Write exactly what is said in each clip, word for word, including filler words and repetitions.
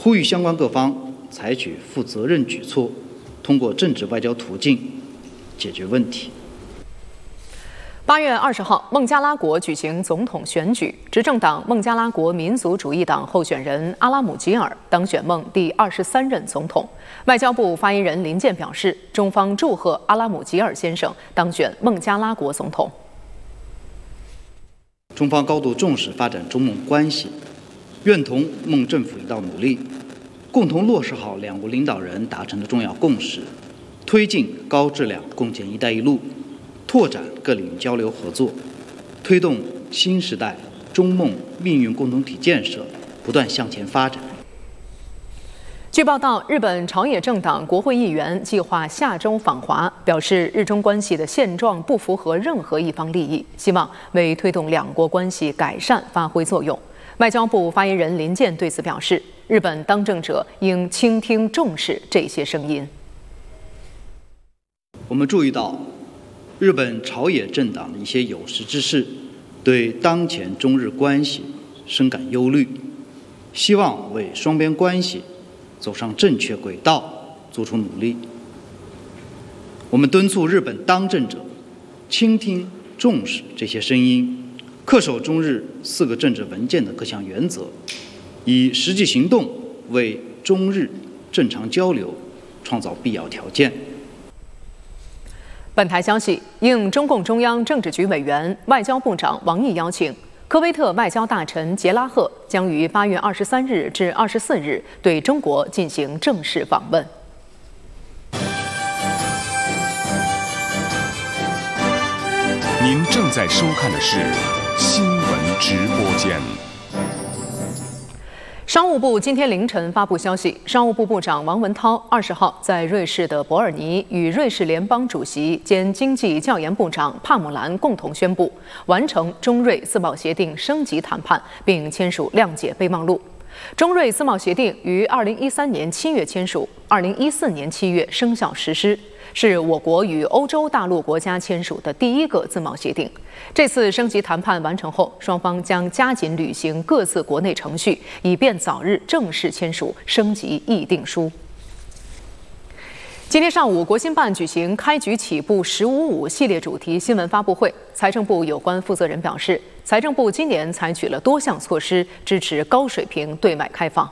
呼吁相关各方采取负责任举措，通过政治外交途径解决问题。 八月二十号，孟加拉国举行总统选举，执政党孟加拉国民族主义党候选人阿拉姆吉尔当选孟第二十三任总统。外交部发言人林健表示，中方祝贺阿拉姆吉尔先生当选孟加拉国总统。 中方高度重视发展中孟关系，愿同孟政府一道努力，共同落实好两国领导人达成的重要共识，推进高质量共建“一带一路”，拓展各领域交流合作，推动新时代中孟命运共同体建设不断向前发展。 据报道，日本朝野政党国会议员计划下周访华，表示日中关系的现状不符合任何一方利益，希望为推动两国关系改善发挥作用。外交部发言人林健对此表示，日本当政者应倾听重视这些声音。 我们注意到，日本朝野政党的一些有识之士对当前中日关系深感忧虑，希望为双边关系走上正确轨道做出努力。我们敦促日本当政者倾听重视这些声音，恪守中日四个政治文件的各项原则，以实际行动为中日正常交流创造必要条件。 本台消息，应中共中央政治局委员、外交部长王毅邀请，科威特外交大臣杰拉赫将于八月二十三日至二十四日对中国进行正式访问。 您正在收看的是新闻直播间。 商务部今天凌晨发布消息，商务部部长王文涛二十号在瑞士的伯尔尼与瑞士联邦主席兼经济教研部长帕姆兰共同宣布，完成中瑞自贸协定升级谈判，并签署谅解备忘录。中瑞自贸协定于二零一三年七月签署，二零一四年七月生效实施，是我国与欧洲大陆国家签署的第一个自贸协定。这次升级谈判完成后，双方将加紧履行各自国内程序，以便早日正式签署升级议定书。今天上午，国新办举行开局起步“十五五”系列主题新闻发布会。财政部有关负责人表示，财政部今年采取了多项措施，支持高水平对外开放。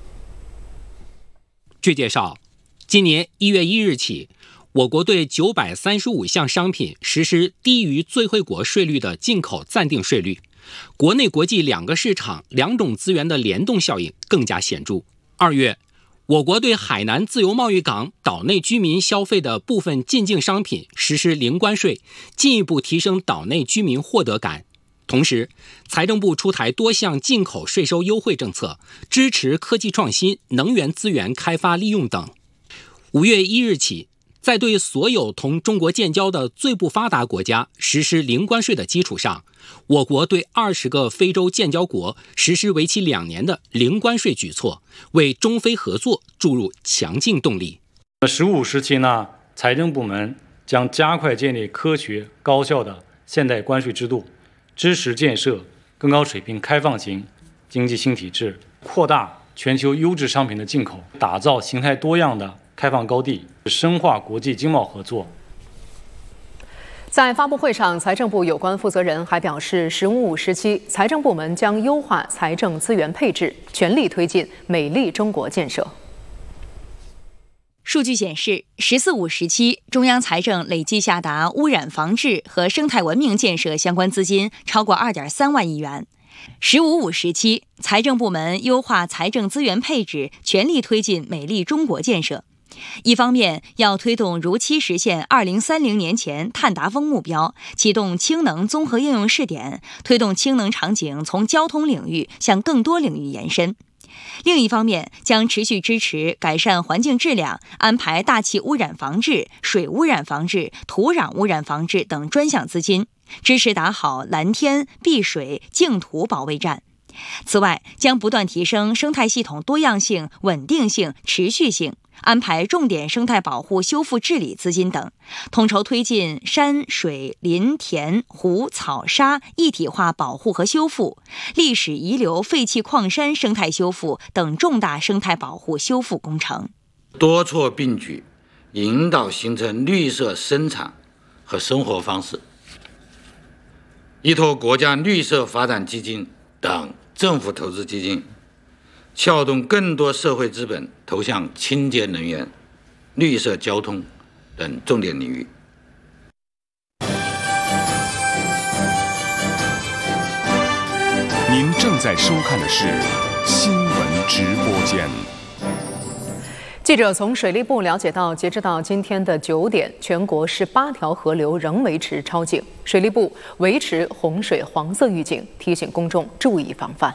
据介绍，今年一月一日起，我国对九百三十五项商品实施低于最惠国税率的进口暂定税率，国内国际两个市场、两种资源的联动效应更加显著。二月，我国对海南自由贸易港岛内居民消费的部分进境商品实施零关税，进一步提升岛内居民获得感。同时，财政部出台多项进口税收优惠政策，支持科技创新、能源资源开发利用等。五月一日起，在对所有同中国建交的最不发达国家实施零关税的基础上，我国对二十个非洲建交国实施为期两年的零关税举措，为中非合作注入强劲动力。 十五时期呢，财政部门将加快建立科学高效的现代关税制度，支持建设更高水平开放型经济新体制，扩大全球优质商品的进口，打造形态多样的开放高地，深化国际经贸合作。 在发布会上，财政部有关负责人还表示，“十五五”时期，财政部门将优化财政资源配置，全力推进美丽中国建设。 数据显示，“十四五”时期，中央财政累计下达污染防治和生态文明建设相关资金超过 二点三万亿元。十五五时期，财政部门优化财政资源配置，全力推进美丽中国建设。一方面，要推动如期实现二零三零年前碳达峰目标，启动氢能综合应用试点，推动氢能场景从交通领域向更多领域延伸。另一方面，将持续支持改善环境质量，安排大气污染防治、水污染防治、土壤污染防治等专项资金，支持打好蓝天、碧水、净土保卫战。 此外，将不断提升生态系统多样性、稳定性、持续性，安排重点生态保护修复治理资金等，统筹推进山水林田湖草沙一体化保护和修复、历史遗留废弃矿山生态修复等重大生态保护修复工程。 多措并举，引导形成绿色生产和生活方式，依托国家绿色发展基金等政府投资基金，撬动更多社会资本投向清洁能源、绿色交通等重点领域。 您正在收看的是新闻直播间。 记者从水利部了解到，截止到今天的九点，全国十八条河流仍维持超警，水利部维持洪水黄色预警，提醒公众注意防范。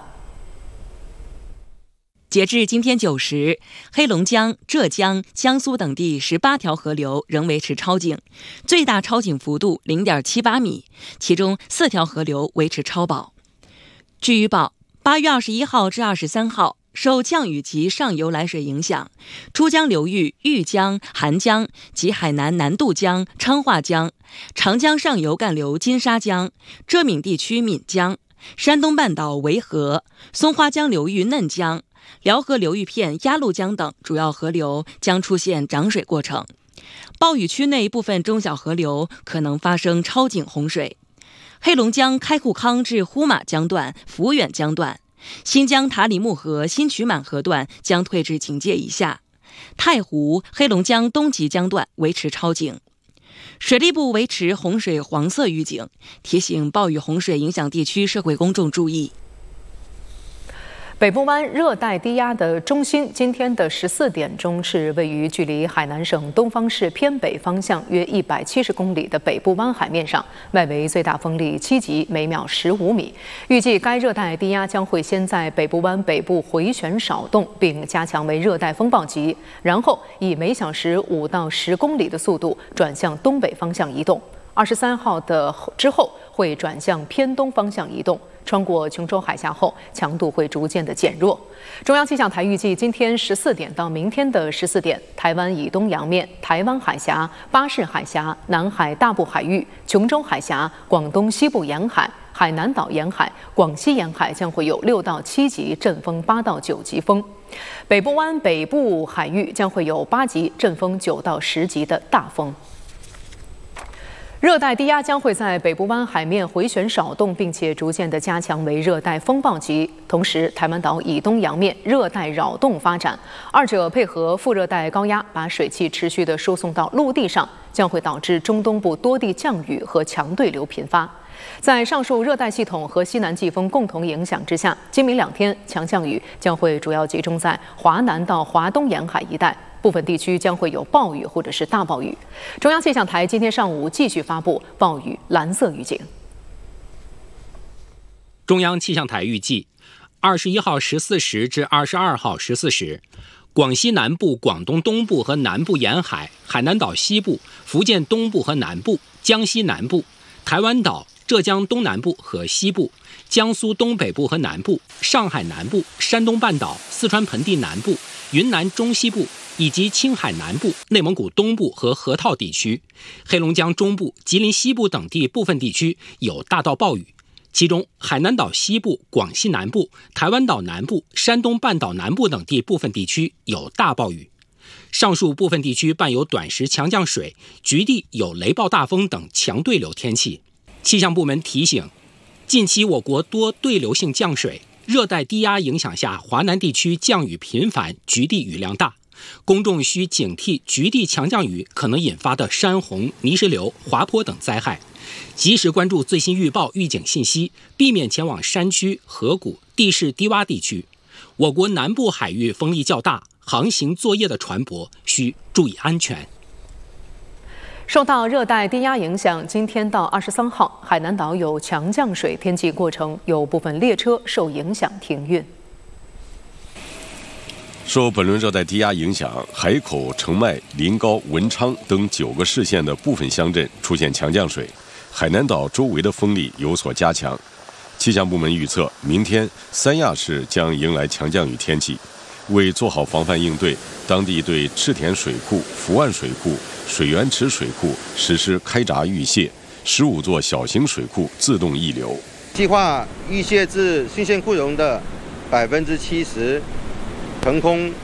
截至今天九时，黑龙江、浙江、江苏等地十八条河流仍维持超警，最大超警幅度零点七八米，其中四条河流维持超保。据预报，八月二十一号至二十三号。受降雨及上游来水影响，珠江流域豫江、韩江及海南南渡江、昌化江、长江上游干流金沙江、浙闽地区岷江、山东半岛维河、松花江流域嫩江、辽河流域片鸭绿江等主要河流将出现涨水过程。暴雨区内部分中小河流可能发生超警洪水。黑龙江开库康至呼玛江段、抚远江段。新疆塔里木河新曲满河段将退至警戒以下，太湖、黑龙江东极江段维持超警。水利部维持洪水黄色预警，提醒暴雨洪水影响地区社会公众注意。 北部湾热带低压的中心，今天的十四点钟是位于距离海南省东方市偏北方向约一百七十公里的北部湾海面上，外围最大风力七级，每秒十五米。预计该热带低压将会先在北部湾北部回旋少动，并加强为热带风暴级，然后以每小时五到十公里的速度转向东北方向移动。二十三号的之后会转向偏东方向移动。穿过琼州海峡后，强度会逐渐的减弱。中央气象台预计，今天十四点到明天的十四点，台湾以东洋面、台湾海峡、巴士海峡、南海大部海域、琼州海峡、广东西部沿海、海南岛沿海、广西沿海将会有六到七级阵风，八到九级风。北部湾北部海域将会有八级阵风，九到十级的大风。热带低压将会在北部湾海面回旋少动，并且逐渐的加强为热带风暴级。同时，台湾岛以东洋面热带扰动发展，二者配合副热带高压，把水汽持续的输送到陆地上，将会导致中东部多地降雨和强对流频发。在上述热带系统和西南季风共同影响之下，今明两天强降雨将会主要集中在华南到华东沿海一带。部分地区将会有暴雨或者是大暴雨。中央气象台今天上午继续发布暴雨蓝色预警。 中央气象台预计，二十一号十四时至二十二号十四时，广西南部、广东东部和南部沿海、海南岛西部、福建东部和南部、江西南部、台湾岛、浙江东南部和西部、江苏东北部和南部、上海南部、山东半岛、四川盆地南部、云南中西部以及青海南部、内蒙古东部和河套地区、黑龙江中部、吉林西部等地部分地区有大到暴雨，其中海南岛西部、广西南部、台湾岛南部、山东半岛南部等地部分地区有大暴雨。上述部分地区伴有短时强降水，局地有雷暴大风等强对流天气。气象部门提醒，近期我国多对流性降水，热带低压影响下，华南地区降雨频繁，局地雨量大，公众需警惕局地强降雨可能引发的山洪、泥石流、滑坡等灾害，及时关注最新预报预警信息，避免前往山区、河谷、地势低洼地区。我国南部海域风力较大，航行作业的船舶需注意安全。 受到热带低压影响，今天到二十三号，海南岛有强降水天气过程，有部分列车受影响停运。 受本轮热带低压影响，海口、澄迈、临高、文昌等九个市县的部分乡镇出现强降水，海南岛周围的风力有所加强。气象部门预测， 明天三亚市将迎来强降雨天气。为做好防范应对，当地对赤田水库、福岸水库、水源池水库实施开闸预泄，十五座小型水库自动溢流。 计划预泄至新鲜库容的百分之七十，腾空